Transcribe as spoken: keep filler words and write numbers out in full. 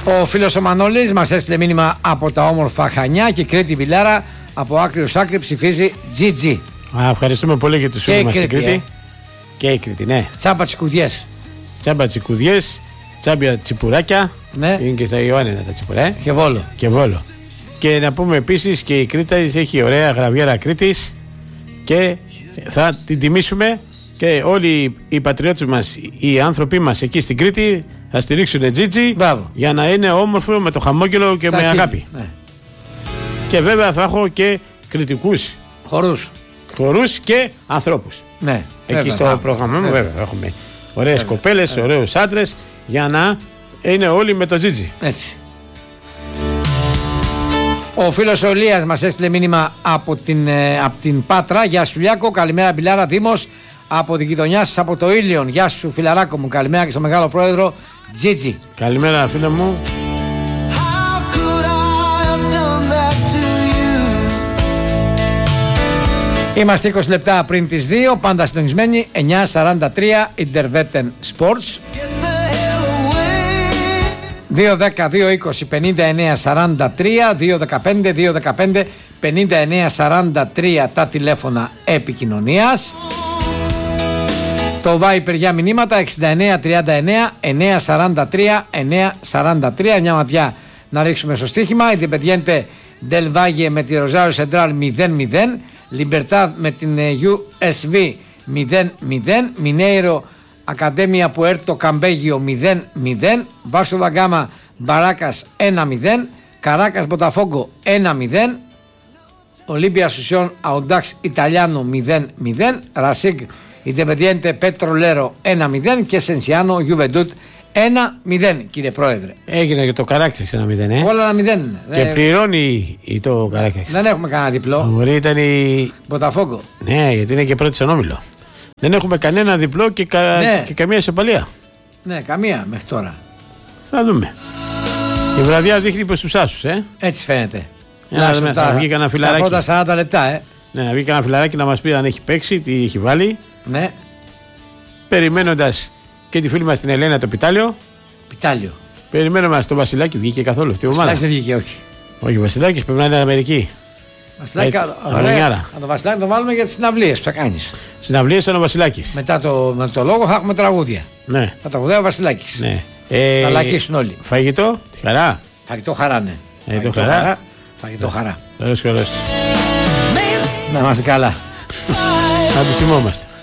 Ο φίλος ο Μανώλης μας έστειλε μήνυμα από τα όμορφα Χανιά και Κρήτη Βιλάρα. Από άκρη ως άκρη ψηφίζει τζι τζι. Α, ευχαριστούμε πολύ για τους φίλους μας στην Κρήτη. Ε. Και η Κρήτη, ναι. Τσάμπα τσικουδιές. Τσάμπα τσικουδιές, τσάμπια τσιπουράκια. Ναι. Είναι και στα Ιωάννενα τα τσιπουρά. Και Βόλο. Και Βόλο. Και να πούμε επίσης και η Κρήτα έχει ωραία γραβιέρα Κρήτης και θα την τιμήσουμε και όλοι οι πατριώτες μας, οι άνθρωποι μας εκεί στην Κρήτη θα στηρίξουν Τζίτζι για να είναι όμορφο με το χαμόγελο και θα με χείλη. Αγάπη. Ναι. Και βέβαια θα έχω και κριτικούς χορούς, χορούς και ανθρώπους. Ναι. Εκεί βέβαια, στο βέβαια, πρόγραμμα μου βέβαια έχουμε ωραίες βέβαια, κοπέλες, βέβαια. Ωραίους άντρες για να είναι όλοι με το Τζίτζι. Έτσι. Ο φίλος ο Λίας μας έστειλε μήνυμα από την, ε, από την Πάτρα. Γεια σου Λιάκο, καλημέρα Μπιλάρα Δήμος από την γειτονιά σας από το Ήλιον. Γεια σου φιλαράκο μου, καλημέρα και στο μεγάλο πρόεδρο Τζίτζι. Καλημέρα φίλε μου. Είμαστε είκοσι λεπτά πριν τις δύο, πάντα συντονισμένοι, εννιά σαράντα τρία Interveten Sports. δύο δέκα δύο είκοσι πενήντα εννέα σαράντα τρία, δύο δεκαπέντε δύο δεκαπέντε πενήντα εννέα σαράντα τρία τα τηλέφωνα επικοινωνίας. Το Viper για μηνύματα εξήντα εννέα τριάντα εννέα εννέα σαράντα τρία εννέα σαράντα τρία. Μια ματιά να ρίξουμε στο στοίχημα. Independiente Del Valle με τη Rosario Central μηδέν μηδέν. Libertad με την γιου ες βι μηδέν μηδέν. Mineiro Ακαδέμια Puerto Campello μηδέν μηδέν. Βάσο Δαγκάμα Μπαράκας ένα μηδέν. Καράκας Μποταφόγκο ένα μηδέν. Ολύμπια Σουσιόν Αοντάξ Ιταλιάνο μηδέν μηδέν. Ρασίγκ Independiente Petrolero ένα μηδέν και Σενσιάνο Juventud ένα μηδέν, κύριε Πρόεδρε. Έγινε και το Καράκας ένα μηδέν, ε. Όλα ένα μηδέν. Και ε... πληρώνει το Καράκας. Δεν έχουμε κανένα διπλό. Μπορεί ήταν η. Μποταφόγκο. Ναι, γιατί είναι και πρώτη στον όμιλο. Δεν έχουμε κανένα διπλό και, κα... ναι. και καμία ισοπαλία. Ναι, καμία μέχρι τώρα. Θα δούμε. Η βραδιά δείχνει προς τους άσους, ε. Έτσι φαίνεται. Να δούμε, θα βγει κανένα φιλαράκι. Στα πρώτα σαράντα λεπτά, ε. Ναι, να βγει κανένα φιλαράκι να μας πει αν έχει παίξει, τι έχει βάλει. Ναι. Περιμένοντας και τη φίλη μας την Ελένα το Πιτάλιο. Πιτάλιο. Περιμένουμε στο Βασιλάκι, βγήκε καθόλου αυτή η ομάδα. Βασιλάκης δεν βγήκε, όχι. Όχι, ο Βασιλάκης πρέπει να είναι Αμερική. Βασιλάκη, ωραία. Να το Βασιλάκι το βάλουμε για τις συναυλίες που θα κάνεις. Συναυλίες ήταν ο Βασιλάκης. Μετά το, με το λόγο θα έχουμε τραγούδια. Ναι. Θα τραγουδάει ο Βασιλάκης. Ναι. Ε, θα λακίσουν όλοι. Φαγητό, χαρά. Φαγητό χαρά, ναι. Ε, φαγητό χαρά. χαρά. Φαγητό χαρά. Καλώς, καλώς. Να είμαστε καλά. Να του θυμόμαστε.